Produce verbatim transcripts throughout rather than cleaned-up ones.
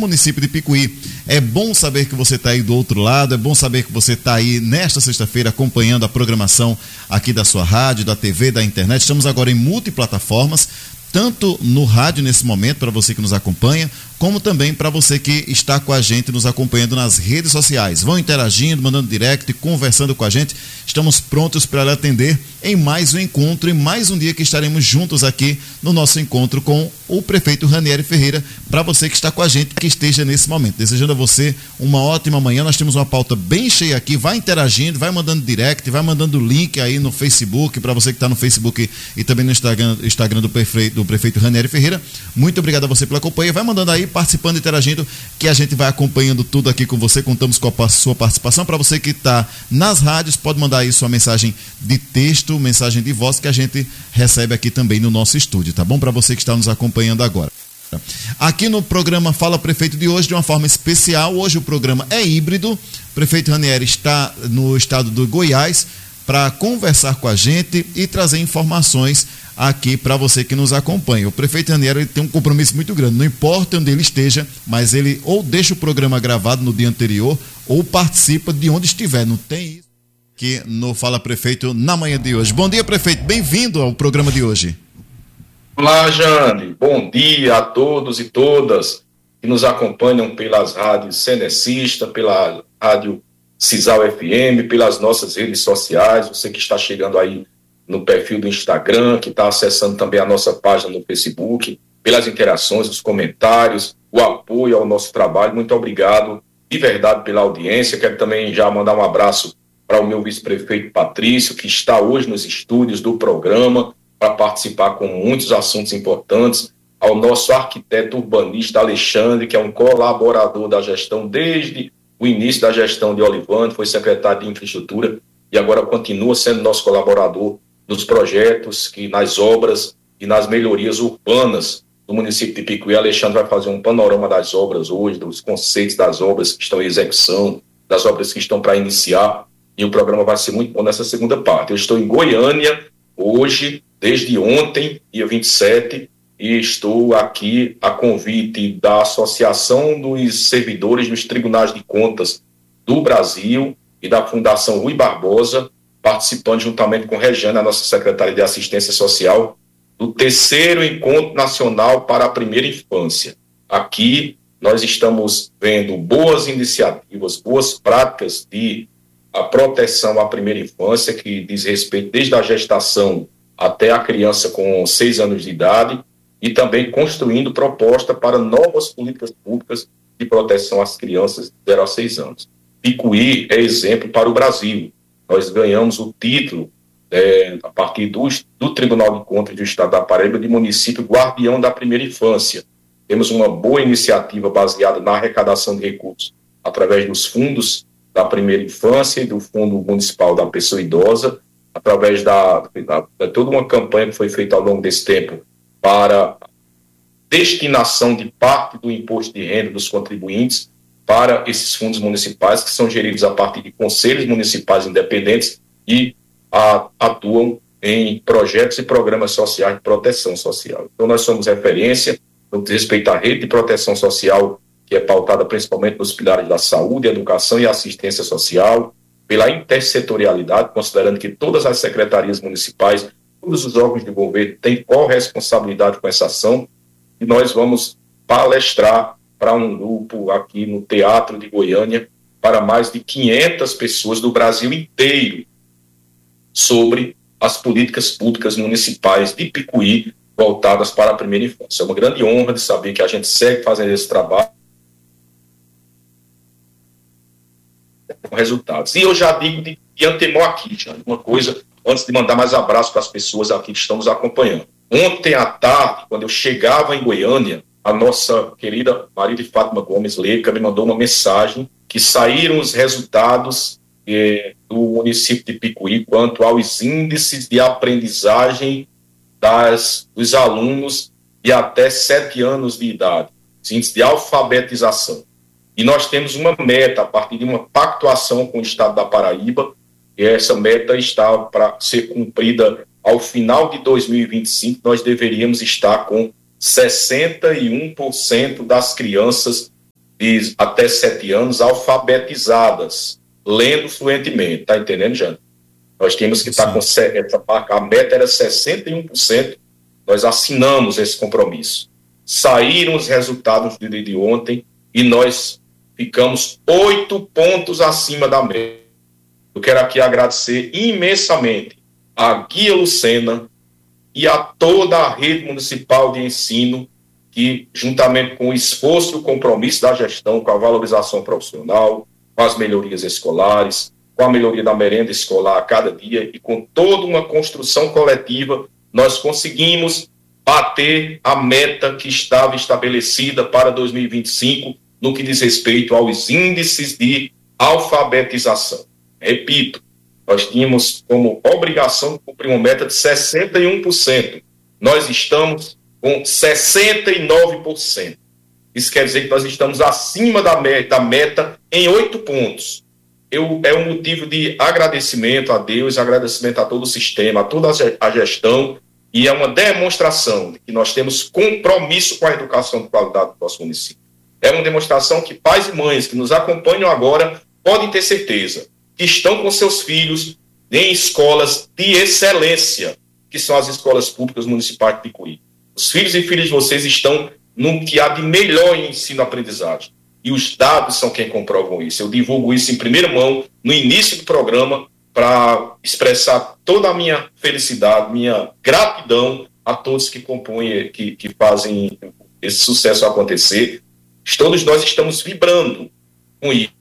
município de Picuí. É bom saber que você está aí do outro lado, é bom saber que você está aí nesta sexta-feira acompanhando a programação aqui da sua rádio, da T V, da internet. Estamos agora em multiplataformas, tanto no rádio nesse momento, para você que nos acompanha, como também para você que está com a gente, nos acompanhando nas redes sociais. Vão interagindo, mandando direct, conversando com a gente. Estamos prontos para lhe atender em mais um encontro, em mais um dia que estaremos juntos aqui no nosso encontro com o prefeito Ranieri Ferreira, para você que está com a gente, que esteja nesse momento. Desejando a você uma ótima manhã. Nós temos uma pauta bem cheia aqui. Vai interagindo, vai mandando direct, vai mandando link aí no Facebook, para você que está no Facebook e também no Instagram, Instagram do prefeito, do prefeito Ranieri Ferreira. Muito obrigado a você pela companhia. Vai mandando aí, participando, interagindo, que a gente vai acompanhando tudo aqui com você. Contamos com a sua participação. Para você que está nas rádios, pode mandar aí sua mensagem de texto, mensagem de voz, que a gente recebe aqui também no nosso estúdio, tá bom? Para você que está nos acompanhando agora. Aqui no programa Fala Prefeito de hoje, de uma forma especial. Hoje o programa é híbrido. O prefeito Ranieri está no estado do Goiás para conversar com a gente e trazer informações aqui para você que nos acompanha. O prefeito Ranieri ele tem um compromisso muito grande, não importa onde ele esteja, mas ele ou deixa o programa gravado no dia anterior ou participa de onde estiver. Não tem isso aqui no Fala Prefeito na manhã de hoje. Bom dia, prefeito, bem-vindo ao programa de hoje. Olá, Jane, bom dia a todos e todas que nos acompanham pelas rádios Cenecista, pela rádio Cisal F M, pelas nossas redes sociais, você que está chegando aí no perfil do Instagram, que está acessando também a nossa página no Facebook, pelas interações, os comentários, o apoio ao nosso trabalho. Muito obrigado de verdade pela audiência. Quero também já mandar um abraço para o meu vice-prefeito Patrício, que está hoje nos estúdios do programa para participar com muitos assuntos importantes, ao nosso arquiteto urbanista Alexandre, que é um colaborador da gestão desde o início da gestão de Olivante, foi secretário de infraestrutura e agora continua sendo nosso colaborador nos projetos, que nas obras e nas melhorias urbanas do município de Picuí. Alexandre vai fazer um panorama das obras hoje, dos conceitos das obras que estão em execução, das obras que estão para iniciar, e o programa vai ser muito bom nessa segunda parte. Eu estou em Goiânia hoje, desde ontem, dia vinte e sete, e estou aqui a convite da Associação dos Servidores dos Tribunais de Contas do Brasil e da Fundação Rui Barbosa, participando juntamente com Regiane, a nossa secretária de Assistência Social, do terceiro Encontro Nacional para a Primeira Infância. Aqui nós estamos vendo boas iniciativas, boas práticas de a proteção à primeira infância, que diz respeito desde a gestação até a criança com seis anos de idade, e também construindo proposta para novas políticas públicas de proteção às crianças de zero a seis anos. Picuí é exemplo para o Brasil. Nós ganhamos o título, é, a partir do, do Tribunal de Contas do Estado da Paraíba, de município guardião da primeira infância. Temos uma boa iniciativa baseada na arrecadação de recursos através dos fundos da primeira infância e do Fundo Municipal da Pessoa Idosa, através da, da, da toda uma campanha que foi feita ao longo desse tempo para destinação de parte do imposto de renda dos contribuintes para esses fundos municipais, que são geridos a partir de conselhos municipais independentes e a, atuam em projetos e programas sociais de proteção social. Então, nós somos referência no que diz respeito à rede de proteção social, que é pautada principalmente nos pilares da saúde, educação e assistência social, pela intersetorialidade, considerando que todas as secretarias municipais, todos os órgãos de governo têm corresponsabilidade com essa ação, e nós vamos palestrar para um grupo aqui no Teatro de Goiânia, para mais de quinhentas pessoas do Brasil inteiro, sobre as políticas públicas municipais de Picuí voltadas para a primeira infância. É uma grande honra de saber que a gente segue fazendo esse trabalho com resultados. E eu já digo de, de antemão aqui, já, uma coisa, antes de mandar mais abraço para as pessoas aqui que estão nos acompanhando. Ontem à tarde, quando eu chegava em Goiânia, a nossa querida Maria de Fátima Gomes Leca me mandou uma mensagem que saíram os resultados eh, do município de Picuí quanto aos índices de aprendizagem das, dos alunos de até sete anos de idade, os índices de alfabetização. E nós temos uma meta, a partir de uma pactuação com o Estado da Paraíba, e essa meta está para ser cumprida ao final de dois mil e vinte e cinco, nós deveríamos estar com sessenta e um por cento das crianças de até sete anos alfabetizadas, lendo fluentemente. Está entendendo, Jânio? Nós tínhamos que estar com essa marca, a meta era sessenta e um por cento, nós assinamos esse compromisso. Saíram os resultados do dia de ontem e nós ficamos oito pontos acima da meta. Eu quero aqui agradecer imensamente a Guia Lucena e a toda a rede municipal de ensino que, juntamente com o esforço e o compromisso da gestão, com a valorização profissional, com as melhorias escolares, com a melhoria da merenda escolar a cada dia e com toda uma construção coletiva, nós conseguimos bater a meta que estava estabelecida para dois mil e vinte e cinco no que diz respeito aos índices de alfabetização. Repito, nós tínhamos como obrigação cumprir uma meta de sessenta e um por cento. Nós estamos com sessenta e nove por cento. Isso quer dizer que nós estamos acima da meta, da meta em oito pontos. Eu, é um motivo de agradecimento a Deus, agradecimento a todo o sistema, a toda a gestão, e é uma demonstração de que nós temos compromisso com a educação de qualidade do nosso município. É uma demonstração que pais e mães que nos acompanham agora podem ter certeza que estão com seus filhos em escolas de excelência, que são as escolas públicas municipais de Picuí. Os filhos e filhas de vocês estão no que há de melhor em ensino-aprendizagem. E os dados são quem comprovam isso. Eu divulgo isso em primeira mão, no início do programa, para expressar toda a minha felicidade, minha gratidão a todos que compõem, que, que fazem esse sucesso acontecer. Todos nós estamos vibrando com isso.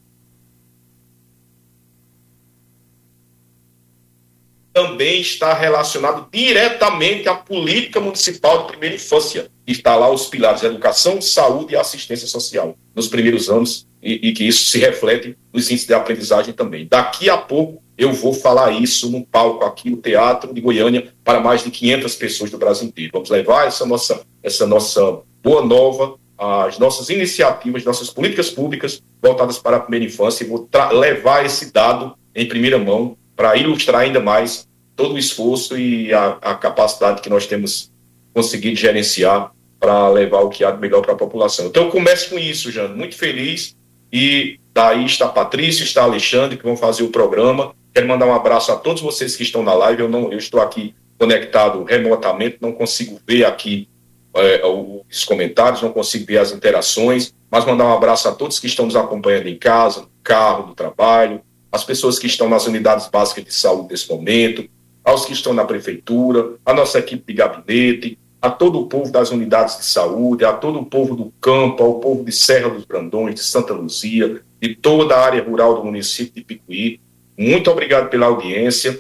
Também está relacionado diretamente à política municipal de primeira infância. Está lá os pilares de educação, saúde e assistência social nos primeiros anos, e, e que isso se reflete nos índices de aprendizagem também. Daqui a pouco eu vou falar isso no palco aqui no Teatro de Goiânia para mais de quinhentas pessoas do Brasil inteiro. Vamos levar essa nossa, essa nossa boa nova, as nossas iniciativas, nossas políticas públicas voltadas para a primeira infância, e vou levar esse dado em primeira mão para ilustrar ainda mais todo o esforço e a, a capacidade que nós temos conseguido gerenciar para levar o que há de melhor para a população. Então eu começo com isso, Jânio, muito feliz, e daí está Patrício, está Alexandre, que vão fazer o programa. Quero mandar um abraço a todos vocês que estão na live. Eu, não, eu estou aqui conectado remotamente, não consigo ver aqui é, os comentários, não consigo ver as interações, mas mandar um abraço a todos que estão nos acompanhando em casa, no carro, no trabalho, as pessoas que estão nas unidades básicas de saúde nesse momento, aos que estão na prefeitura, a nossa equipe de gabinete, a todo o povo das unidades de saúde, a todo o povo do campo, ao povo de Serra dos Brandões, de Santa Luzia, de toda a área rural do município de Picuí. Muito obrigado pela audiência.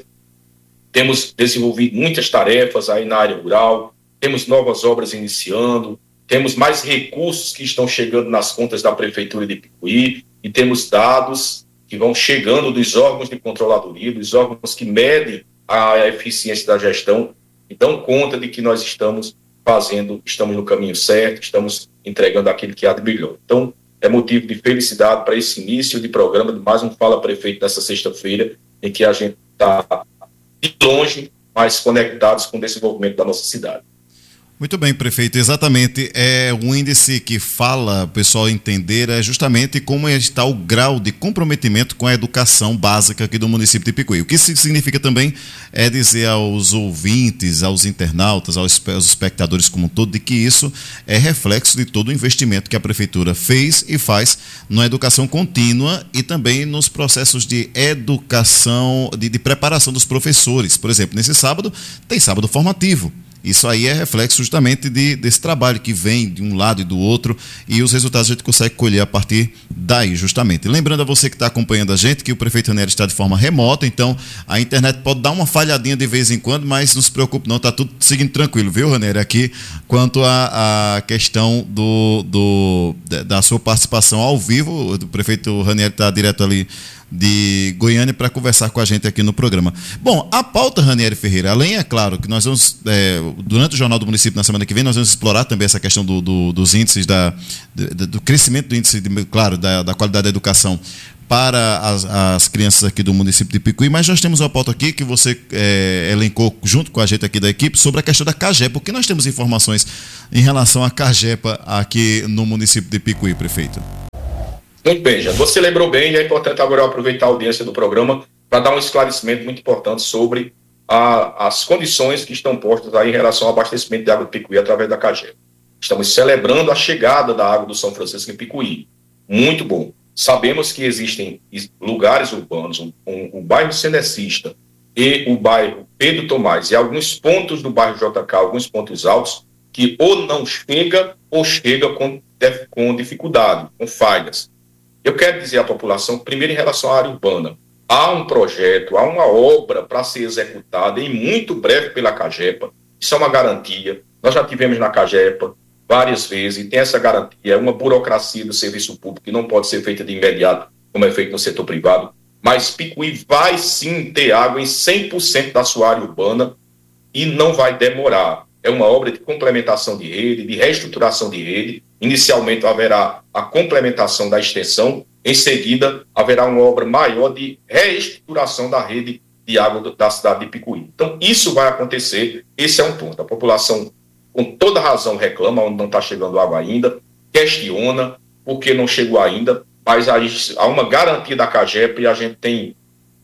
Temos desenvolvido muitas tarefas aí na área rural, temos novas obras iniciando, temos mais recursos que estão chegando nas contas da prefeitura de Picuí, e temos dados que vão chegando dos órgãos de controladoria, dos órgãos que medem a eficiência da gestão, e dão conta de que nós estamos fazendo, estamos no caminho certo, estamos entregando aquilo que há de melhor. Então, é motivo de felicidade para esse início de programa de mais um Fala Prefeito nessa sexta-feira, em que a gente está de longe, mas conectados com o desenvolvimento da nossa cidade. Muito bem, prefeito, exatamente, é o índice que fala, o pessoal entender, é justamente como está o grau de comprometimento com a educação básica aqui do município de Picuí. O que isso significa também é dizer aos ouvintes, aos internautas, aos espectadores como um todo, de que isso é reflexo de todo o investimento que a prefeitura fez e faz na educação contínua e também nos processos de educação, de, de preparação dos professores. Por exemplo, nesse sábado tem sábado formativo. Isso aí é reflexo justamente de, desse trabalho que vem de um lado e do outro, e os resultados a gente consegue colher a partir daí, justamente. Lembrando a você que está acompanhando a gente que o prefeito Ranieri está de forma remota, então a internet pode dar uma falhadinha de vez em quando, mas não se preocupe não, está tudo seguindo tranquilo, viu, Ranieri, aqui, quanto à questão do, do, da sua participação ao vivo. O prefeito Ranieri está direto ali de Goiânia para conversar com a gente aqui no programa. Bom, a pauta, Ranieri Ferreira, além, é claro, que nós vamos, é, durante o Jornal do Município, na semana que vem, nós vamos explorar também essa questão do, do, dos índices, da, do, do crescimento do índice, de, claro, da, da qualidade da educação para as, as crianças aqui do município de Picuí, mas nós temos uma pauta aqui que você é, elencou junto com a gente aqui da equipe sobre a questão da CAGEPA, porque nós temos informações em relação à CAGEPA aqui no município de Picuí, prefeito. Muito bem, Jean. Você lembrou bem e é importante agora eu aproveitar a audiência do programa para dar um esclarecimento muito importante sobre a, as condições que estão postas aí em relação ao abastecimento de água de Picuí através da CAGEPA. Estamos celebrando a chegada da água do São Francisco em Picuí. Muito bom. Sabemos que existem lugares urbanos, o um, um, um bairro Cenecista e o bairro Pedro Tomás e alguns pontos do bairro J K, alguns pontos altos, que ou não chega ou chega com, com dificuldade, com falhas. Eu quero dizer à população, primeiro em relação à área urbana, há um projeto, há uma obra para ser executada em muito breve pela CAGEPA, isso é uma garantia, nós já tivemos na CAGEPA várias vezes, e tem essa garantia, é uma burocracia do serviço público que não pode ser feita de imediato, como é feito no setor privado, mas Picuí vai sim ter água em cem por cento da sua área urbana e não vai demorar. É uma obra de complementação de rede, de reestruturação de rede. Inicialmente haverá a complementação da extensão, em seguida haverá uma obra maior de reestruturação da rede de água da cidade de Picuí. Então isso vai acontecer, esse é um ponto. A população com toda razão reclama onde não está chegando água ainda, questiona porque não chegou ainda, mas há uma garantia da CAGEPA e a gente tem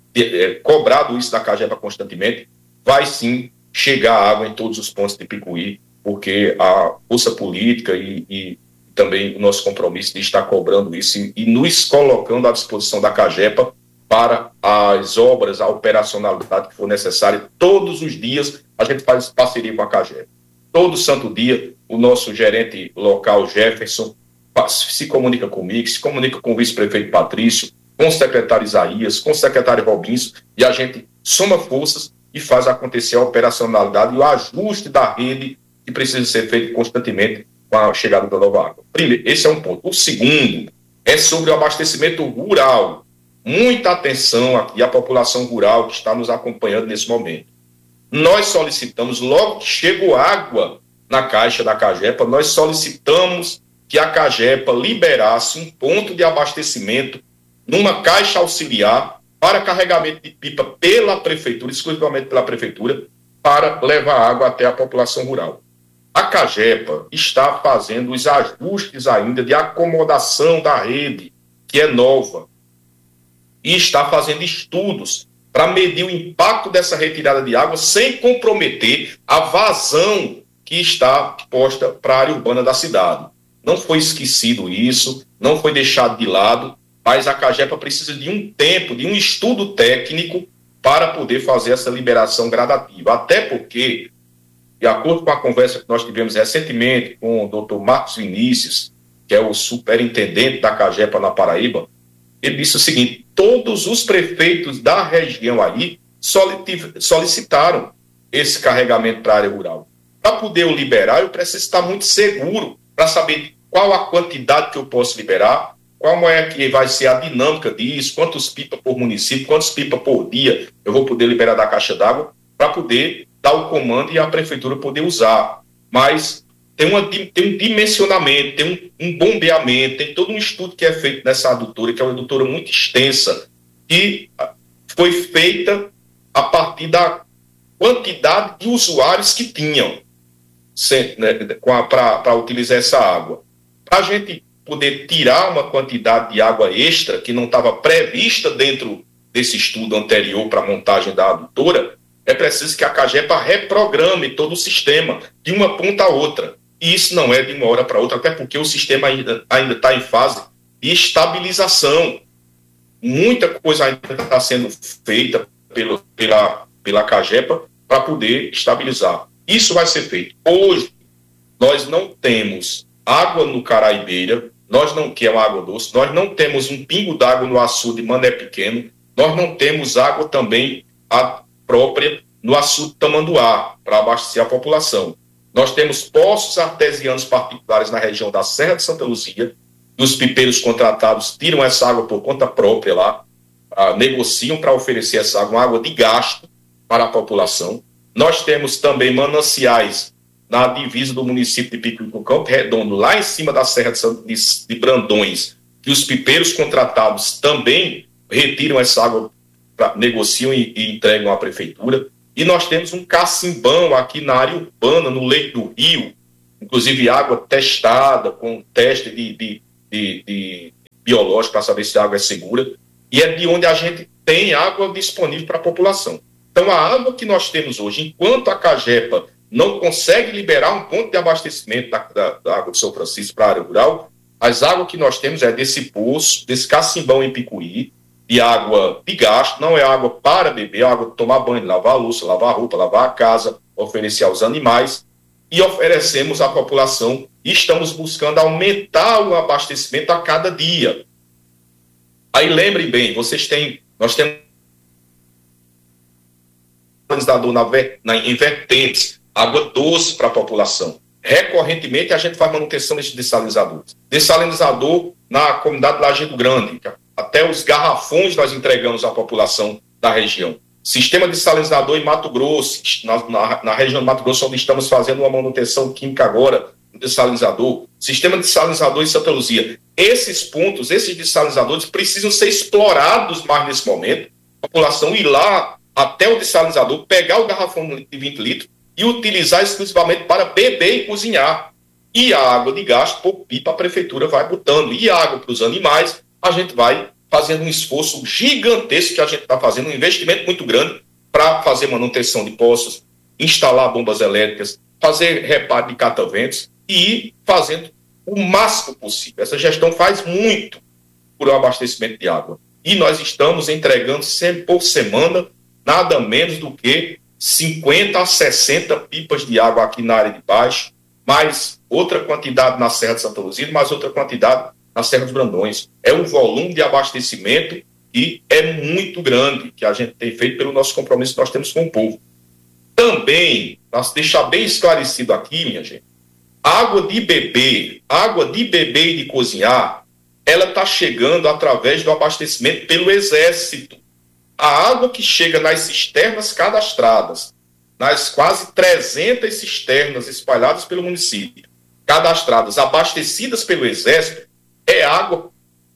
é, cobrado isso da CAGEPA constantemente, vai sim chegar água em todos os pontos de Picuí, porque a força política e, e também o nosso compromisso de estar cobrando isso e, e nos colocando à disposição da CAGEPA para as obras, a operacionalidade que for necessária. Todos os dias a gente faz parceria com a CAGEPA. Todo santo dia o nosso gerente local, Jefferson, se comunica comigo, se comunica com o vice-prefeito Patrício, com o secretário Isaías, com o secretário Robinson, e a gente soma forças e faz acontecer a operacionalidade e o ajuste da rede que precisa ser feito constantemente com a chegada da nova água. Primeiro, esse é um ponto. O segundo é sobre o abastecimento rural. Muita atenção aqui à população rural que está nos acompanhando nesse momento. Nós solicitamos, logo que chegou água na caixa da CAGEPA, nós solicitamos que a CAGEPA liberasse um ponto de abastecimento numa caixa auxiliar para carregamento de pipa pela prefeitura, exclusivamente pela prefeitura, para levar água até a população rural. A CAGEPA está fazendo os ajustes ainda de acomodação da rede, que é nova, e está fazendo estudos para medir o impacto dessa retirada de água sem comprometer a vazão que está posta para a área urbana da cidade. Não foi esquecido isso, não foi deixado de lado, mas a CAGEPA precisa de um tempo, de um estudo técnico para poder fazer essa liberação gradativa. Até porque, de acordo com a conversa que nós tivemos recentemente com o doutor Marcos Vinícius, que é o superintendente da CAGEPA na Paraíba, ele disse o seguinte: todos os prefeitos da região aí solicitaram esse carregamento para a área rural. Para poder eu liberar, eu preciso estar muito seguro para saber qual a quantidade que eu posso liberar, qual é que vai ser a dinâmica disso, quantos pipas por município, quantos pipas por dia eu vou poder liberar da caixa d'água, para poder dar o comando e a prefeitura poder usar. Mas tem, uma, tem um dimensionamento, tem um, um bombeamento, tem todo um estudo que é feito nessa adutora, que é uma adutora muito extensa, que foi feita a partir da quantidade de usuários que tinham né, para utilizar essa água. Para a gente poder tirar uma quantidade de água extra que não estava prevista dentro desse estudo anterior para a montagem da adutora, é preciso que a CAGEPA reprograme todo o sistema de uma ponta a outra. E isso não é de uma hora para outra, até porque o sistema ainda ainda está em fase de estabilização. Muita coisa ainda está sendo feita pelo, pela, pela CAGEPA para poder estabilizar. Isso vai ser feito. Hoje, nós não temos água no Caraibeira, nós não, que é uma água doce, nós não temos um pingo d'água no açude Mané Pequeno, nós não temos água também a própria no açude Tamanduá, para abastecer a população. Nós temos poços artesianos particulares na região da Serra de Santa Luzia, e os pipeiros contratados tiram essa água por conta própria lá, ah, negociam para oferecer essa água, uma água de gasto para a população. Nós temos também mananciais na divisa do município de Picuí com Campo Redondo, lá em cima da Serra de, de Brandões, que os pipeiros contratados também retiram essa água, pra, negociam e, e entregam à prefeitura. E nós temos um cacimbão aqui na área urbana, no leito do rio, inclusive água testada, com teste de, de, de, de biológico para saber se a água é segura, e é de onde a gente tem água disponível para a população. Então, a água que nós temos hoje, enquanto a Cagepa não consegue liberar um ponto de abastecimento da, da, da água de São Francisco para a área rural, as águas que nós temos é desse poço, desse cacimbão em Picuí, de água de gasto, não é água para beber, é água de tomar banho, lavar a louça, lavar a roupa, lavar a casa, oferecer aos animais, e oferecemos à população, e estamos buscando aumentar o abastecimento a cada dia. Aí lembrem bem, vocês têm, nós temos na, na, em vertentes, água doce para a população. Recorrentemente a gente faz manutenção desses dessalinizadores. Dessalinizador na comunidade Lajeado Grande, até os garrafões nós entregamos à população da região. Sistema de dessalinizador em Mato Grosso, na, na, na região de Mato Grosso, onde estamos fazendo uma manutenção química agora, do dessalinizador. Sistema de dessalinizador em Santa Luzia. Esses pontos, esses dessalinizadores precisam ser explorados mais nesse momento. A população ir lá até o dessalinizador, pegar o garrafão de vinte litros e utilizar exclusivamente para beber e cozinhar. E a água de gasto, por pipa, a prefeitura vai botando. E a água para os animais, a gente vai fazendo um esforço gigantesco que a gente está fazendo, um investimento muito grande para fazer manutenção de poços, instalar bombas elétricas, fazer reparo de cataventos e ir fazendo o máximo possível. Essa gestão faz muito por o abastecimento de água. E nós estamos entregando sempre por semana nada menos do que cinquenta a sessenta pipas de água aqui na área de baixo, mais outra quantidade na Serra de Santa Luzia, mais outra quantidade na Serra dos Brandões. É um volume de abastecimento que é muito grande, que a gente tem feito pelo nosso compromisso que nós temos com o povo. Também, para deixar bem esclarecido aqui, minha gente, água de beber, água de beber e de cozinhar, ela está chegando através do abastecimento pelo Exército. A água que chega nas cisternas cadastradas, nas quase trezentas cisternas espalhadas pelo município, cadastradas, abastecidas pelo Exército, é água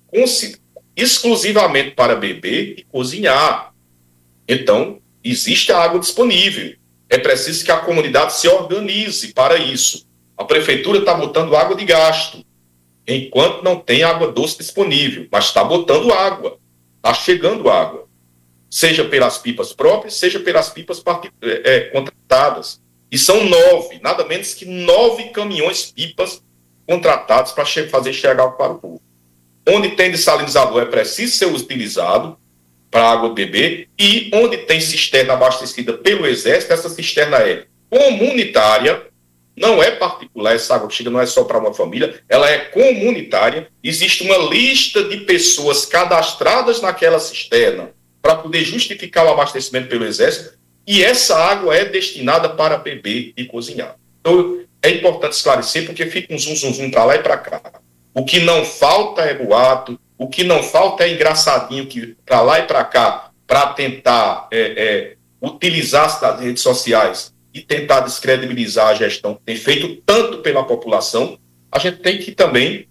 exclusivamente para beber e cozinhar. Então, existe a água disponível. É preciso que a comunidade se organize para isso. A prefeitura está botando água de gasto, enquanto não tem água doce disponível, mas está botando água, está chegando água. Seja pelas pipas próprias, seja pelas pipas é, contratadas. E são nove, nada menos que nove caminhões-pipas contratados para che- fazer chegar para o povo. Onde tem dessalinizador é preciso ser utilizado para água de beber, e onde tem cisterna abastecida pelo Exército, essa cisterna é comunitária, não é particular, essa água que chega não é só para uma família, ela é comunitária. Existe uma lista de pessoas cadastradas naquela cisterna para poder justificar o abastecimento pelo Exército, e essa água é destinada para beber e cozinhar. Então, é importante esclarecer, porque fica um zum, zum, zum para lá e para cá. O que não falta é boato, o que não falta é engraçadinho que para lá e para cá, para tentar é, é, utilizar as redes sociais e tentar descredibilizar a gestão que tem feito tanto pela população. A gente tem que também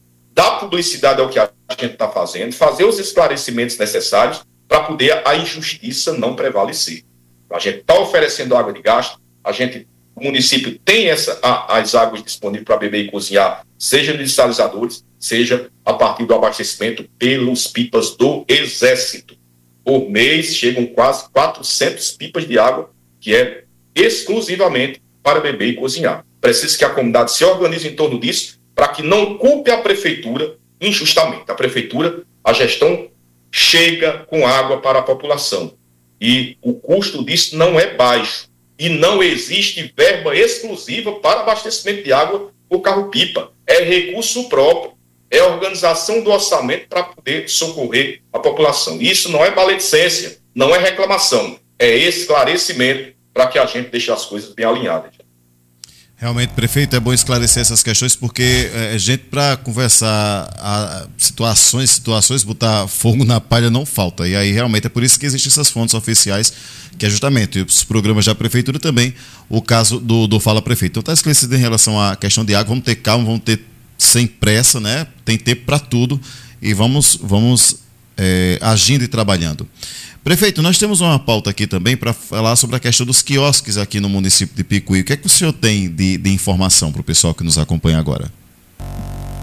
dar publicidade ao que a gente está fazendo, fazer os esclarecimentos necessários para poder a injustiça não prevalecer. A gente está oferecendo água de gasto, a gente, o município tem essa, a, as águas disponíveis para beber e cozinhar, seja nos dessalinizadores, seja a partir do abastecimento pelos pipas do Exército. Por mês chegam quase quatrocentas pipas de água, que é exclusivamente para beber e cozinhar. Precisa que a comunidade se organize em torno disso, para que não culpe a prefeitura injustamente. A prefeitura, a gestão chega com água para a população. E o custo disso não é baixo. E não existe verba exclusiva para abastecimento de água por carro-pipa. É recurso próprio. É organização do orçamento para poder socorrer a população. Isso não é maledicência, não é reclamação. É esclarecimento para que a gente deixe as coisas bem alinhadas. Realmente, prefeito, é bom esclarecer essas questões, porque é, gente para conversar a, situações, situações, botar fogo na palha não falta. E aí realmente é por isso que existem essas fontes oficiais, que é justamente os programas da prefeitura também, o caso do, do Fala Prefeito. Então está esclarecido em relação à questão de água, vamos ter calma, vamos ter sem pressa, né? Tem tempo para tudo e vamos, vamos é, agindo e trabalhando. Prefeito, nós temos uma pauta aqui também para falar sobre a questão dos quiosques aqui no município de Picuí. O que é que o senhor tem de, de informação para o pessoal que nos acompanha agora?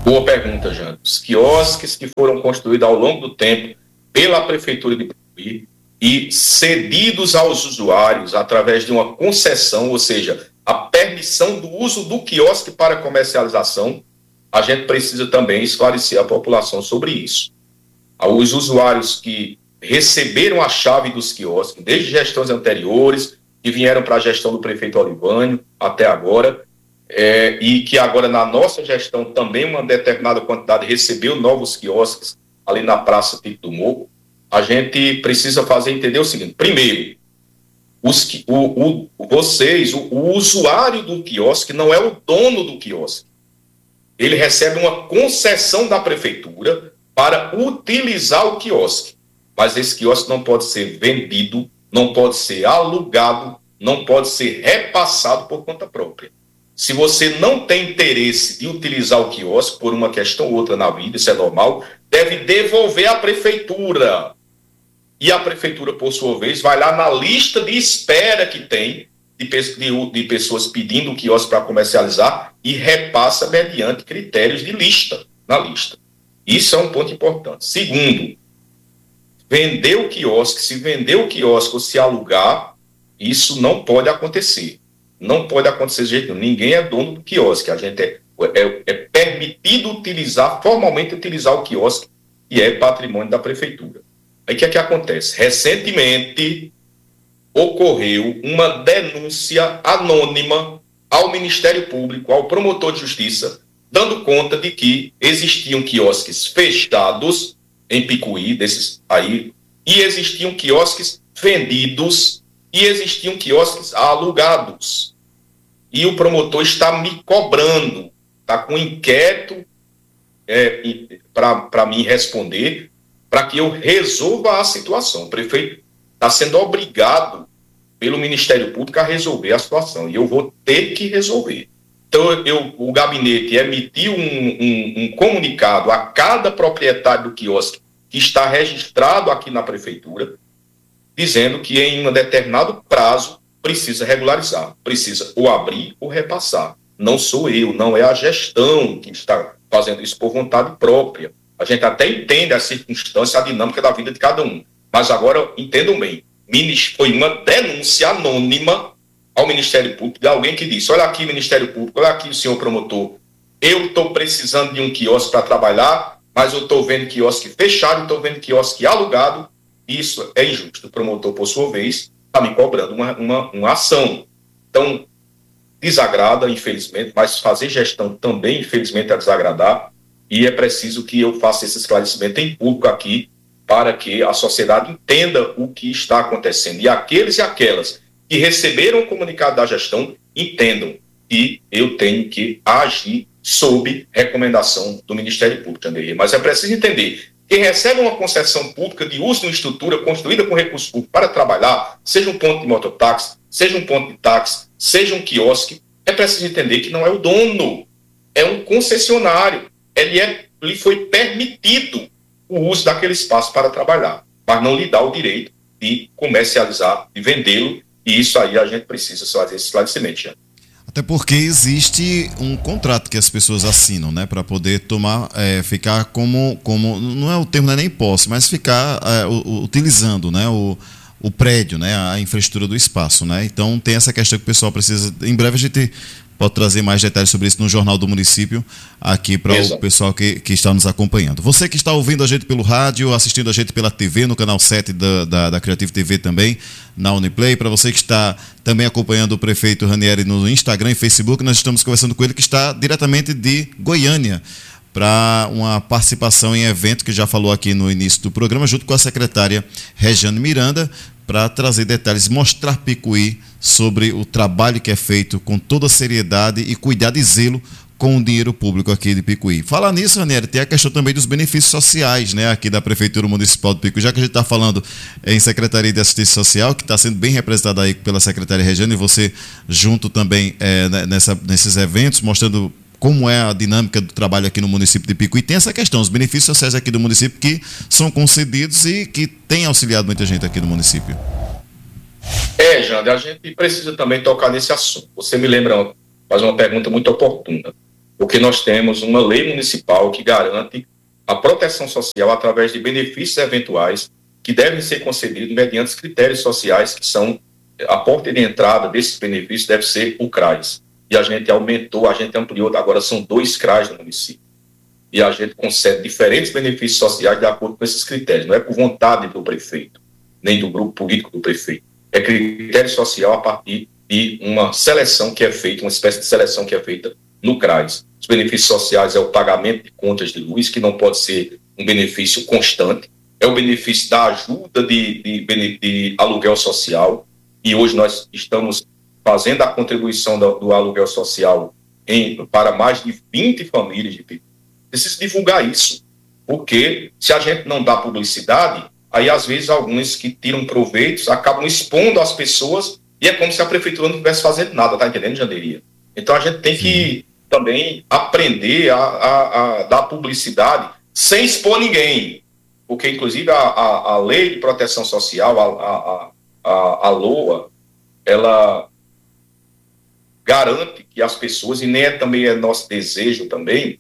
Boa pergunta, Jânio. Os quiosques que foram construídos ao longo do tempo pela Prefeitura de Picuí e cedidos aos usuários através de uma concessão, ou seja, a permissão do uso do quiosque para comercialização, a gente precisa também esclarecer a população sobre isso. Os usuários que receberam a chave dos quiosques, desde gestões anteriores, que vieram para a gestão do prefeito Olivânio até agora, é, e que agora na nossa gestão também uma determinada quantidade recebeu novos quiosques ali na Praça Tito do Morro, a gente precisa fazer entender o seguinte: primeiro, os, o, o, vocês, o, o usuário do quiosque não é o dono do quiosque. Ele recebe uma concessão da prefeitura para utilizar o quiosque. Mas esse quiosque não pode ser vendido, não pode ser alugado, não pode ser repassado por conta própria. Se você não tem interesse de utilizar o quiosque por uma questão ou outra na vida, isso é normal, deve devolver à prefeitura. E a prefeitura, por sua vez, vai lá na lista de espera que tem de, de, de pessoas pedindo o quiosque para comercializar e repassa mediante critérios de lista, na lista. Isso é um ponto importante. Segundo, vender o quiosque, se vender o quiosque ou se alugar, isso não pode acontecer. Não pode acontecer de jeito nenhum. Ninguém é dono do quiosque. A gente é, é, é permitido utilizar, formalmente utilizar o quiosque, e é patrimônio da prefeitura. Aí o que é que acontece? Recentemente ocorreu uma denúncia anônima ao Ministério Público, ao promotor de justiça, dando conta de que existiam quiosques fechados em Picuí, desses aí, e existiam quiosques vendidos e existiam quiosques alugados. E o promotor está me cobrando, está com um inquérito é, para mim responder, para que eu resolva a situação. O prefeito está sendo obrigado pelo Ministério Público a resolver a situação, e eu vou ter que resolver. Então, eu, o gabinete emitiu um, um, um comunicado a cada proprietário do quiosque que está registrado aqui na prefeitura, dizendo que em um determinado prazo precisa regularizar, precisa ou abrir ou repassar. Não sou eu, não é a gestão que está fazendo isso por vontade própria. A gente até entende a circunstância, a dinâmica da vida de cada um. Mas agora, entendam bem, foi uma denúncia anônima ao Ministério Público de alguém que disse: olha aqui, Ministério Público, olha aqui, senhor promotor, eu estou precisando de um quiosque para trabalhar, mas eu estou vendo quiosque fechado, estou vendo quiosque alugado. Isso é injusto. O promotor, por sua vez, está me cobrando uma, uma, uma ação. Então, desagrada, infelizmente, mas fazer gestão também, infelizmente, é desagradar, e é preciso que eu faça esse esclarecimento em público aqui, para que a sociedade entenda o que está acontecendo. E aqueles e aquelas que receberam o comunicado da gestão entendam que eu tenho que agir sob recomendação do Ministério Público, Anderê. Mas é preciso entender: quem recebe uma concessão pública de uso de uma estrutura construída com recurso público para trabalhar, seja um ponto de mototáxi, seja um ponto de táxi, seja um quiosque, é preciso entender que não é o dono, é um concessionário. Ele, é, lhe foi permitido o uso daquele espaço para trabalhar, mas não lhe dá o direito de comercializar, de vendê-lo, e isso aí a gente precisa fazer esse esclarecimento, já. Até porque existe um contrato que as pessoas assinam, né, para poder tomar, é, ficar como, como, não é o termo, não é nem posse, mas ficar é, o, utilizando, né, o, o prédio, né, a infraestrutura do espaço, né. Então tem essa questão que o pessoal precisa. Em breve a gente pode trazer mais detalhes sobre isso no Jornal do Município, aqui para o pessoal que, que está nos acompanhando. Você que está ouvindo a gente pelo rádio, assistindo a gente pela T V, no canal sete da, da, da Creative T V também, na Uniplay. Para você que está também acompanhando o prefeito Ranieri no Instagram e Facebook, nós estamos conversando com ele, que está diretamente de Goiânia, para uma participação em evento que já falou aqui no início do programa, junto com a secretária Regiane Miranda, para trazer detalhes, mostrar Picuí sobre o trabalho que é feito com toda seriedade e cuidado e zelo com o dinheiro público aqui de Picuí. Falar nisso, Ranieri, tem a questão também dos benefícios sociais, né, aqui da Prefeitura Municipal de Picuí, já que a gente está falando em Secretaria de Assistência Social, que está sendo bem representada aí pela secretária Regiane, e você junto também é, nessa, nesses eventos, mostrando como é a dinâmica do trabalho aqui no município de Picuí. Tem essa questão, os benefícios sociais aqui do município que são concedidos e que têm auxiliado muita gente aqui no município. É, Jander, a gente precisa também tocar nesse assunto. Você me lembra, faz uma pergunta muito oportuna. porque nós temos uma lei municipal que garante a proteção social através de benefícios eventuais que devem ser concedidos mediante critérios sociais que são, a porta de entrada desses benefícios deve ser o CRAS. E a gente aumentou, a gente ampliou, agora são dois CRAS no município. E a gente concede diferentes benefícios sociais de acordo com esses critérios. Não é por vontade do prefeito, nem do grupo político do prefeito. É critério social a partir de uma seleção que é feita, uma espécie de seleção que é feita no CRAS. Os benefícios sociais é o pagamento de contas de luz, que não pode ser um benefício constante. É o benefício da ajuda de, de, de aluguel social. E hoje nós estamos fazendo a contribuição do, do aluguel social em, para mais de vinte famílias de Picuí. Precisa divulgar isso, porque se a gente não dá publicidade, aí às vezes alguns que tiram proveitos acabam expondo as pessoas e é como se a prefeitura não estivesse fazendo nada, tá entendendo, Janderia? Então a gente tem que também aprender a, a, a dar publicidade sem expor ninguém, porque inclusive a, a, a lei de proteção social, a, a, a, a LOA, ela garante que as pessoas, e nem é, também é nosso desejo também,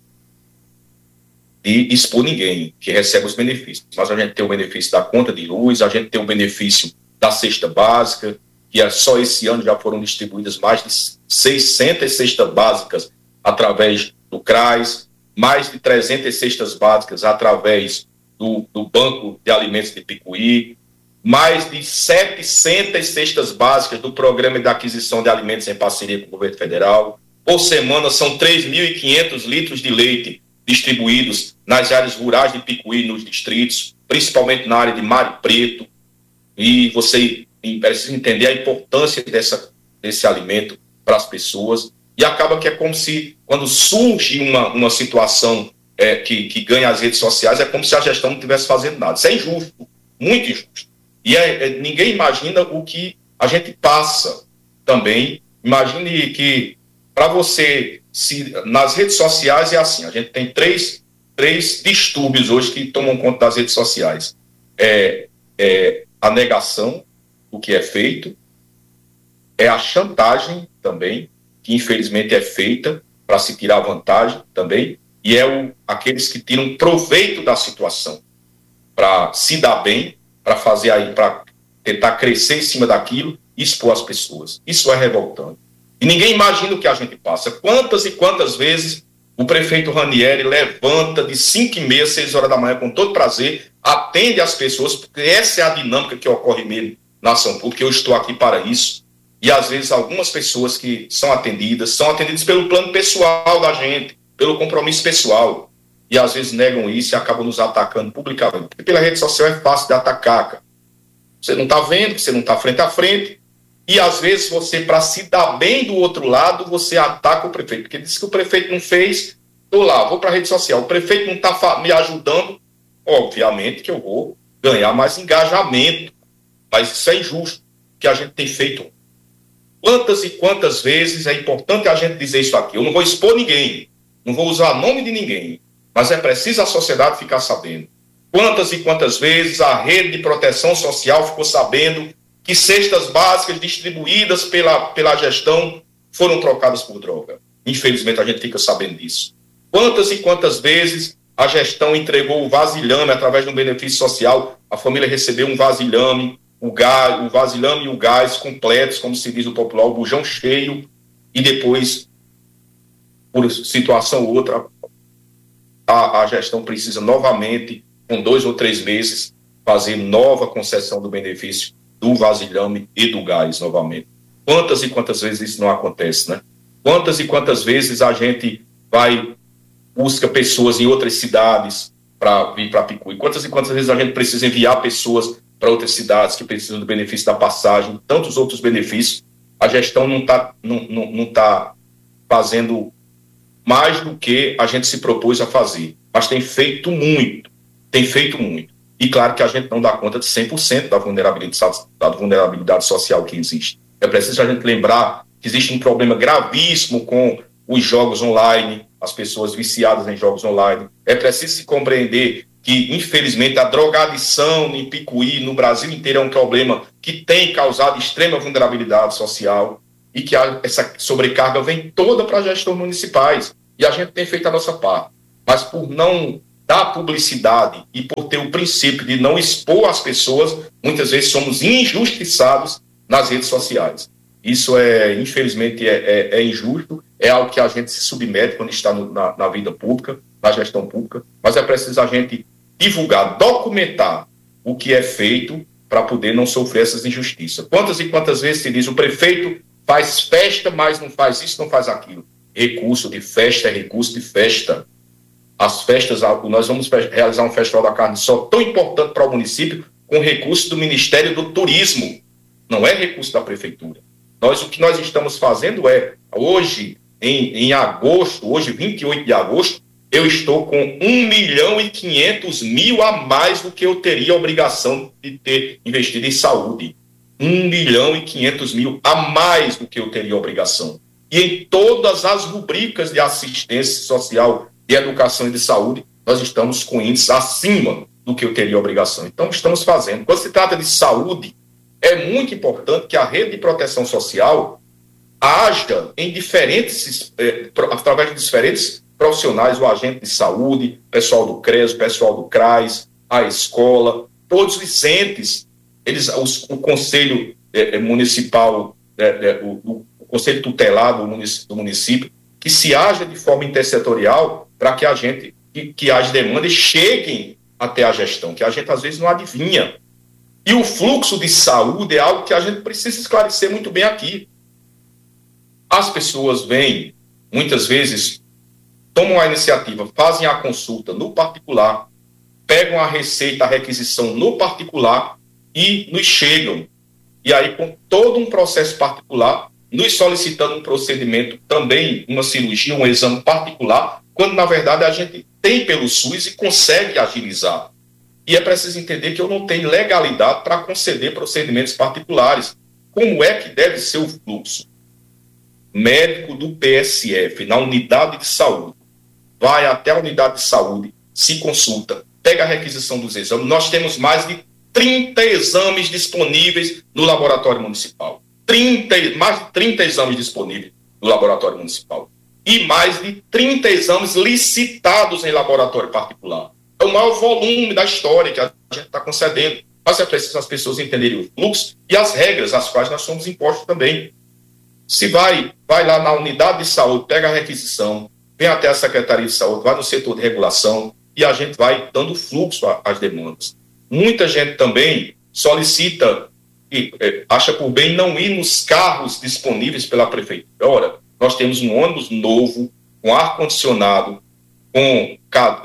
de expor ninguém que recebe os benefícios. Mas a gente tem o benefício da conta de luz, a gente tem o benefício da cesta básica, que é só esse ano já foram distribuídas mais de seiscentas cestas básicas através do CRAS, mais de trezentas cestas básicas através do, do Banco de Alimentos de Picuí, mais de setecentas cestas básicas do Programa de Aquisição de Alimentos em parceria com o governo federal. Por semana são três mil e quinhentos litros de leite distribuídos nas áreas rurais de Picuí, nos distritos, principalmente na área de Mar Preto. E você precisa entender a importância dessa, desse alimento para as pessoas. E acaba que é como se, quando surge uma, uma situação é, que, que ganha as redes sociais, é como se a gestão não estivesse fazendo nada. Isso é injusto, muito injusto. E é, é, ninguém imagina o que a gente passa também. Imagine que, para você, se, nas redes sociais é assim, a gente tem três, três distúrbios hoje que tomam conta das redes sociais. É, é a negação do que é feito, é a chantagem também, que infelizmente é feita para se tirar vantagem também, e é o, aqueles que tiram proveito da situação para se dar bem, para fazer aí, para tentar crescer em cima daquilo e expor as pessoas. Isso é revoltante. E ninguém imagina o que a gente passa. Quantas e quantas vezes o prefeito Ranieri levanta de cinco e meia, seis horas da manhã, com todo prazer, atende as pessoas, porque essa é a dinâmica que ocorre mesmo na ação pública, eu estou aqui para isso. E às vezes algumas pessoas que são atendidas, são atendidas pelo plano pessoal da gente, pelo compromisso pessoal. E às vezes negam isso e acabam nos atacando publicamente. Porque pela rede social é fácil de atacar, cara. Você não está vendo, você não está frente a frente. E às vezes você, para se dar bem do outro lado, você ataca o prefeito. Porque diz que o prefeito não fez, estou lá, vou para a rede social. O prefeito não está me ajudando, obviamente que eu vou ganhar mais engajamento. Mas isso é injusto, que a gente tem feito. Quantas e quantas vezes é importante a gente dizer isso aqui. Eu não vou expor ninguém, não vou usar nome de ninguém, mas é preciso a sociedade ficar sabendo. Quantas e quantas vezes a rede de proteção social ficou sabendo que cestas básicas distribuídas pela, pela gestão foram trocadas por droga. Infelizmente a gente fica sabendo disso. Quantas e quantas vezes a gestão entregou o vasilhame através de um benefício social, a família recebeu um vasilhame, o, gás, o vasilhame e o gás completos, como se diz no popular, o bujão cheio, e depois, por situação ou outra, a, a gestão precisa novamente, com dois ou três meses, fazer nova concessão do benefício do vasilhame e do gás novamente. Quantas e quantas vezes isso não acontece, né? Quantas e quantas vezes a gente vai, busca pessoas em outras cidades para vir para Picuí? Quantas e quantas vezes a gente precisa enviar pessoas para outras cidades que precisam do benefício da passagem, tantos outros benefícios? A gestão não está não, não, não tá fazendo mais do que a gente se propôs a fazer, mas tem feito muito, tem feito muito. E claro que a gente não dá conta de cem por cento da vulnerabilidade, da vulnerabilidade social que existe. É preciso a gente lembrar que existe um problema gravíssimo com os jogos online, as pessoas viciadas em jogos online. É preciso se compreender que, infelizmente, a drogadição em Picuí, no Brasil inteiro, é um problema que tem causado extrema vulnerabilidade social e que a, essa sobrecarga vem toda para as gestões municipais. E a gente tem feito a nossa parte. Mas por não dar publicidade e por ter o princípio de não expor as pessoas, muitas vezes somos injustiçados nas redes sociais. Isso, é, infelizmente, é, é, é injusto, é algo que a gente se submete quando está no, na, na vida pública, na gestão pública, mas é preciso a gente divulgar, documentar o que é feito para poder não sofrer essas injustiças. Quantas e quantas vezes se diz o prefeito faz festa, mas não faz isso, não faz aquilo. Recurso de festa é recurso de festa. As festas, nós vamos realizar um festival da carne só tão importante para o município com recurso do Ministério do Turismo. Não é recurso da prefeitura. Nós, o que nós estamos fazendo é, hoje, em, em agosto, hoje, vinte e oito de agosto, eu estou com um milhão e quinhentos mil a mais do que eu teria a obrigação de ter investido em saúde. um milhão e quinhentos mil a mais do que eu teria a obrigação. E em todas as rubricas de assistência social, de educação e de saúde, nós estamos com índices acima do que eu teria a obrigação. Então, estamos fazendo. Quando se trata de saúde, é muito importante que a rede de proteção social haja em diferentes, eh, através de diferentes profissionais, o agente de saúde, pessoal do CRES, pessoal do CRAS, a escola, todos os entes, eles, os, o Conselho eh, Municipal, eh, eh, o, o Conselho Tutelar do município, do município, que se haja de forma intersetorial para que a gente, que, que as demandas cheguem até a gestão, que a gente às vezes não adivinha. E o fluxo de saúde é algo que a gente precisa esclarecer muito bem aqui. As pessoas vêm, muitas vezes, tomam a iniciativa, fazem a consulta no particular, pegam a receita, a requisição no particular e nos chegam. E aí, com todo um processo particular, nos solicitando um procedimento também, uma cirurgia, um exame particular, quando, na verdade, a gente tem pelo SUS e consegue agilizar. E é preciso entender que eu não tenho legalidade para conceder procedimentos particulares. Como é que deve ser o fluxo? Médico do P S F, na unidade de saúde, vai até a unidade de saúde, se consulta, pega a requisição dos exames. Nós temos mais de trinta exames disponíveis no laboratório municipal. trinta, mais de trinta exames disponíveis no laboratório municipal. E mais de trinta exames licitados em laboratório particular. É o maior volume da história que a gente está concedendo. Mas é preciso as pessoas entenderem o fluxo e as regras às quais nós somos impostos também. Se vai, vai lá na unidade de saúde, pega a requisição, vem até a Secretaria de Saúde, vai no setor de regulação e a gente vai dando fluxo às demandas. Muita gente também solicita e é, acha por bem não ir nos carros disponíveis pela prefeitura. Ora, nós temos um ônibus novo, com ar-condicionado, com,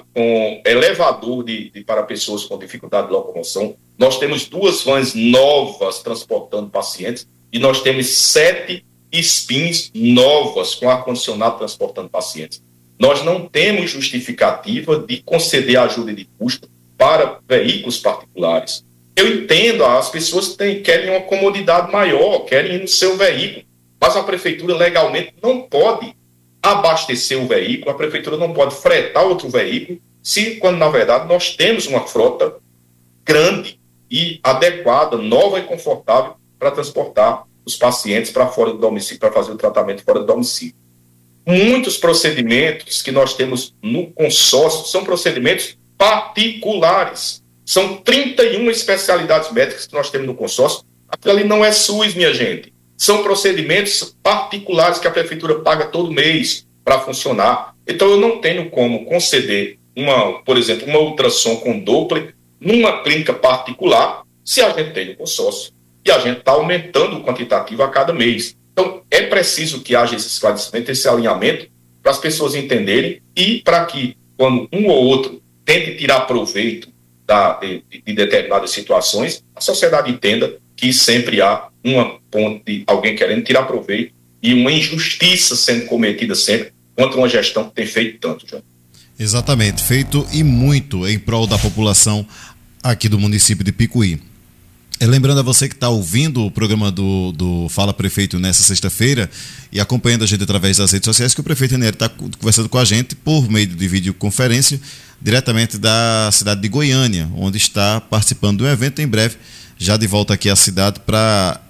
com elevador de, de, para pessoas com dificuldade de locomoção. Nós temos duas vans novas transportando pacientes e nós temos sete spins novas com ar-condicionado transportando pacientes. Nós não temos justificativa de conceder ajuda de custo para veículos particulares. Eu entendo, as pessoas têm, querem uma comodidade maior, querem ir no seu veículo, mas a prefeitura legalmente não pode abastecer o veículo, a prefeitura não pode fretar outro veículo, se quando na verdade nós temos uma frota grande e adequada, nova e confortável para transportar os pacientes para fora do domicílio, para fazer o tratamento fora do domicílio. Muitos procedimentos que nós temos no consórcio são procedimentos particulares. São trinta e uma especialidades médicas que nós temos no consórcio. Aquilo ali não é SUS, minha gente. São procedimentos particulares que a prefeitura paga todo mês para funcionar. Então, eu não tenho como conceder, uma, por exemplo, uma ultrassom com Doppler numa clínica particular se a gente tem no consórcio. E a gente está aumentando o quantitativo a cada mês. Então, é preciso que haja esse esclarecimento, esse alinhamento, para as pessoas entenderem e para que, quando um ou outro tente tirar proveito da, de, de determinadas situações, a sociedade entenda que sempre há uma ponte de alguém querendo tirar proveito e uma injustiça sendo cometida sempre contra uma gestão que tem feito tanto, João. Exatamente, feito e muito em prol da população aqui do município de Picuí. Lembrando a você que está ouvindo o programa do, do Fala Prefeito nessa sexta-feira e acompanhando a gente através das redes sociais, que o prefeito Ranieri está conversando com a gente por meio de videoconferência, diretamente da cidade de Goiânia, onde está participando de um evento em breve, já de volta aqui à cidade para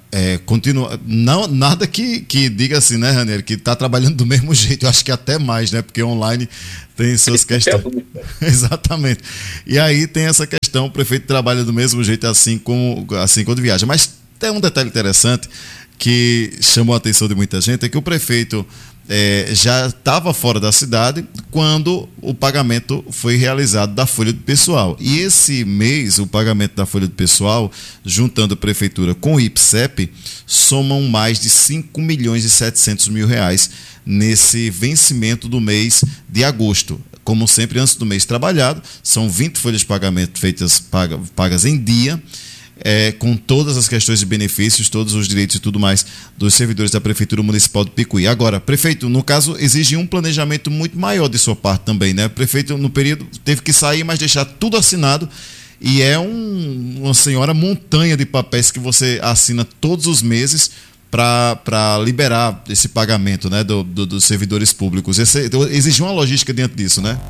É, continua, não, nada que, que diga assim, né, Ranieri, que está trabalhando do mesmo jeito, eu acho que até mais, né, porque online tem suas questões. Exatamente. E aí tem essa questão, o prefeito trabalha do mesmo jeito assim como assim quando viaja. Mas tem um detalhe interessante que chamou a atenção de muita gente, é que o prefeito é, já estava fora da cidade quando o pagamento foi realizado da folha do pessoal. E esse mês, o pagamento da folha do pessoal, juntando a prefeitura com o I P S E P, somam mais de cinco milhões e setecentos mil reais nesse vencimento do mês de agosto. Como sempre, antes do mês trabalhado, são vinte folhas de pagamento feitas, paga, pagas em dia, É, com todas as questões de benefícios, todos os direitos e tudo mais dos servidores da Prefeitura Municipal de Picuí. Agora, prefeito, no caso, exige um planejamento muito maior de sua parte também, né? O prefeito, no período, teve que sair, mas deixar tudo assinado, e é um, uma senhora montanha de papéis que você assina todos os meses para liberar esse pagamento, né, do, do, dos servidores públicos. Esse, exige uma logística diante disso, né?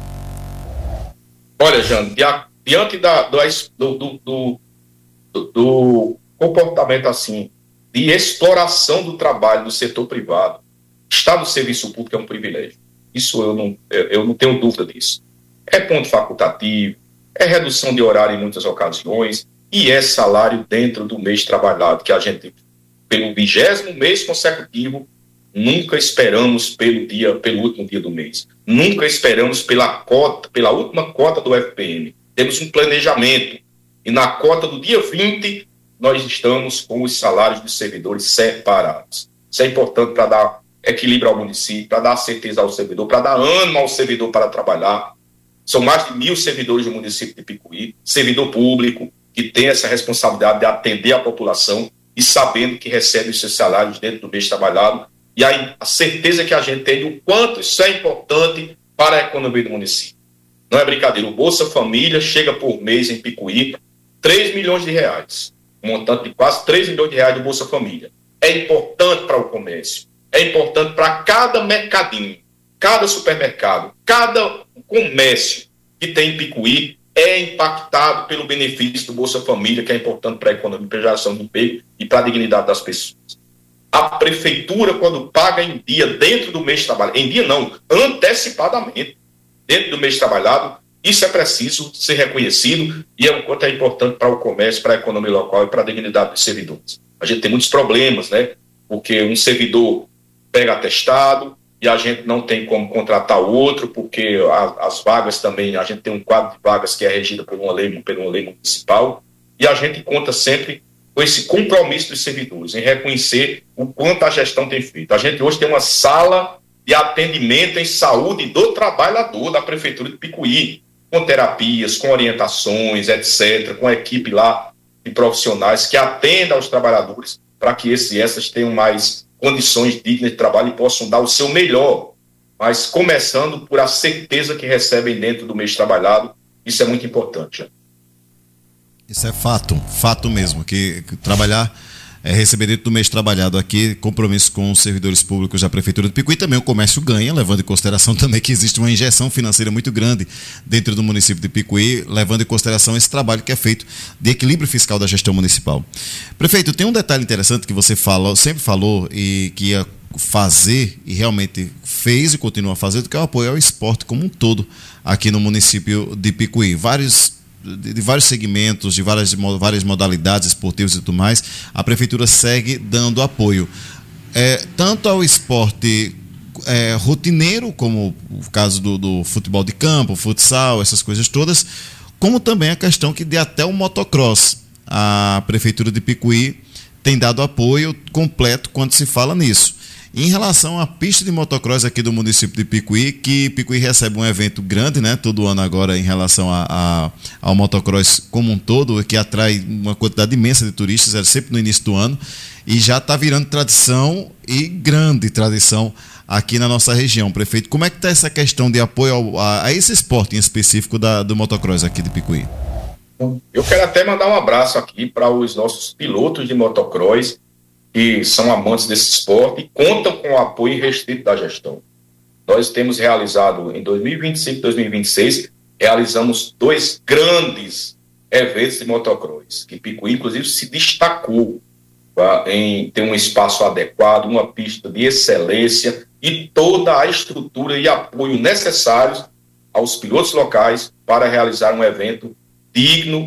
Olha, Jânio, diante da, do, do, do Do, do comportamento assim de exploração do trabalho do setor privado, estar no serviço público é um privilégio. Isso eu não, eu não tenho dúvida disso. É ponto facultativo, é redução de horário em muitas ocasiões e é salário dentro do mês trabalhado, que a gente, pelo vigésimo mês consecutivo, nunca esperamos pelo dia, pelo último dia do mês. Nunca esperamos pela cota, pela última cota do F P M. Temos um planejamento. E na cota do dia vinte, nós estamos com os salários dos servidores separados. Isso é importante para dar equilíbrio ao município, para dar certeza ao servidor, para dar ânimo ao servidor para trabalhar. São mais de mil servidores do município de Picuí, servidor público, que tem essa responsabilidade de atender a população e sabendo que recebe os seus salários dentro do mês trabalhado. E aí, a certeza que a gente tem do quanto isso é importante para a economia do município. Não é brincadeira, o Bolsa Família chega por mês em Picuí três milhões de reais, um montante de quase três milhões de reais do Bolsa Família. É importante para o comércio, é importante para cada mercadinho, cada supermercado, cada comércio que tem em Picuí é impactado pelo benefício do Bolsa Família, que é importante para a economia, para a geração de emprego e para a dignidade das pessoas. A prefeitura, quando paga em dia, dentro do mês trabalhado, em dia não, antecipadamente, dentro do mês trabalhado, isso é preciso ser reconhecido e é um quanto é importante para o comércio, para a economia local e para a dignidade dos servidores. A gente tem muitos problemas, né? Porque um servidor pega atestado e a gente não tem como contratar o outro, porque a, as vagas também, a gente tem um quadro de vagas que é regido por uma lei, por uma lei municipal, e a gente conta sempre com esse compromisso dos servidores em reconhecer o quanto a gestão tem feito. A gente hoje tem uma sala de atendimento em saúde do trabalhador da Prefeitura de Picuí, com terapias, com orientações, etcétera, com a equipe lá de profissionais que atendam aos trabalhadores para que esses e essas tenham mais condições dignas de trabalho e possam dar o seu melhor, mas começando por a certeza que recebem dentro do mês trabalhado. Isso é muito importante. Isso é fato, fato mesmo, que, que trabalhar é receber dentro do mês trabalhado aqui, compromisso com os servidores públicos da Prefeitura do Picuí, também o comércio ganha, levando em consideração também que existe uma injeção financeira muito grande dentro do município de Picuí, levando em consideração esse trabalho que é feito de equilíbrio fiscal da gestão municipal. Prefeito, tem um detalhe interessante que você fala, sempre falou e que ia fazer e realmente fez e continua fazendo, que é o apoio ao esporte como um todo aqui no município de Picuí. Vários De, de vários segmentos, de várias, várias modalidades esportivas e tudo mais, a Prefeitura segue dando apoio. É, tanto ao esporte é, rotineiro, como o caso do, do futebol de campo, futsal, essas coisas todas, como também a questão que de até o motocross. A Prefeitura de Picuí tem dado apoio completo quando se fala nisso. Em relação à pista de motocross aqui do município de Picuí, que Picuí recebe um evento grande, né, todo ano agora em relação a, a, ao motocross como um todo, que atrai uma quantidade imensa de turistas, é sempre no início do ano, e já está virando tradição e grande tradição aqui na nossa região. Prefeito, como é que está essa questão de apoio ao, a, a esse esporte em específico da, do motocross aqui de Picuí? Eu quero até mandar um abraço aqui para os nossos pilotos de motocross, que são amantes desse esporte e contam com o apoio irrestrito da gestão. Nós temos realizado, em dois mil e vinte e cinco e dois mil e vinte e seis, realizamos dois grandes eventos de motocross, que Picuí, inclusive, se destacou. em ter um espaço adequado, uma pista de excelência e toda a estrutura e apoio necessários aos pilotos locais para realizar um evento digno